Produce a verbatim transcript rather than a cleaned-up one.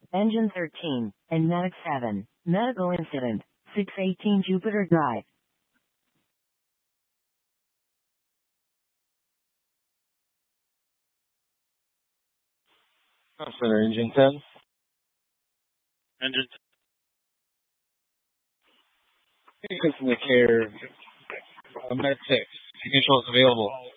Engine thirteen, and Medic seven. Medical incident, six eighteen Jupiter Drive. Center Engine ten. Engine ten. Customer care. Uh, Med six. Controls available.